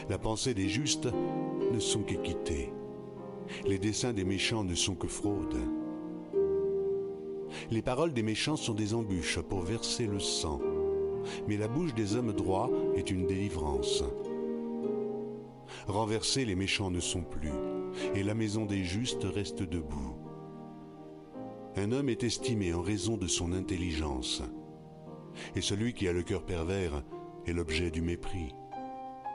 La pensée des justes ne sont qu'équité. Les desseins des méchants ne sont que fraude. Les paroles des méchants sont des embûches pour verser le sang, mais la bouche des hommes droits est une délivrance. Renversés, les méchants ne sont plus, et la maison des justes reste debout. Un homme est estimé en raison de son intelligence, et celui qui a le cœur pervers est l'objet du mépris.